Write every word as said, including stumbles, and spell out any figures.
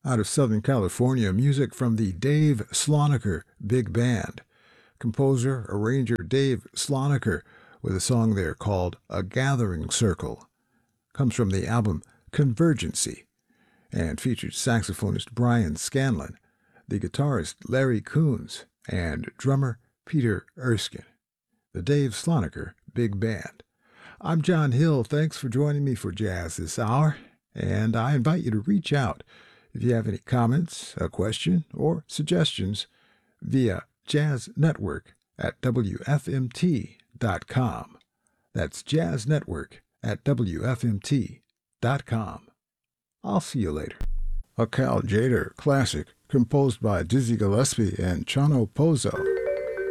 Out of Southern California, music from the Dave Slonaker Big Band. Composer, arranger Dave Slonaker with a song there called A Gathering Circle. Comes from the album Convergency and featured saxophonist Brian Scanlon, the guitarist Larry Coons, and drummer Peter Erskine. The Dave Slonaker Big Band. I'm John Hill. Thanks for joining me for Jazz this hour, and I invite you to reach out if you have any comments, a question, or suggestions via Jazz Network at W F M T dot com. That's Jazz Network at W F M T dot com. I'll see you later. A Cal Tjader classic composed by Dizzy Gillespie and Chano Pozo.